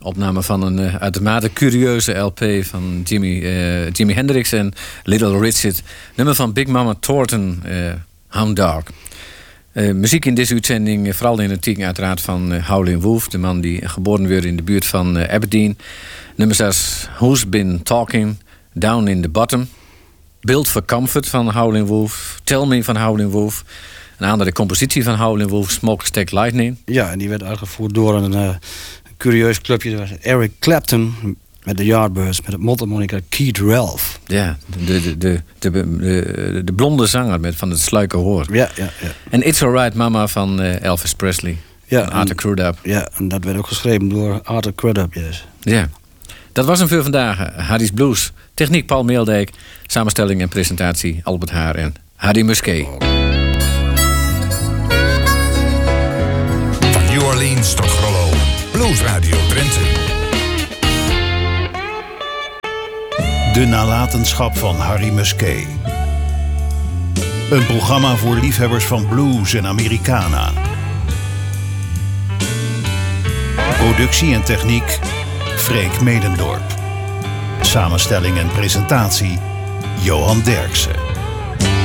Opname van een uitermate curieuze LP van Jimi Hendrix en Little Richard. Nummer van Big Mama Thornton, Hound Dog. Muziek in deze uitzending, vooral in het teken uiteraard van Howlin' Wolf. De man die geboren werd in de buurt van Aberdeen. Nummers als Who's Been Talking, Down in the Bottom. Build for Comfort van Howlin' Wolf. Tell Me van Howlin' Wolf. Een andere compositie van Howlin' Wolf, Smokestack Lightning. Ja, en die werd uitgevoerd door een curieus clubje. Dat was Eric Clapton met de Yardbirds, met het mondharmonica Keith Ralph. Ja, de blonde zanger van het sluikenhoor. Ja. En It's Alright Mama van Elvis Presley. Ja, Arthur Crudup. Ja, en dat werd ook geschreven door Arthur Crudup, yes. Ja. Dat was hem voor vandaag. Harry's Blues. Techniek Paul Meeldijk. Samenstelling en presentatie Albert Haar en Harry Musquet. Van New Orleans tot Grollo. Blues Radio Drenthe. De nalatenschap van Harry Musquet. Een programma voor liefhebbers van blues en Americana. Productie en techniek Freek Medendorp. Samenstelling en presentatie Johan Derksen.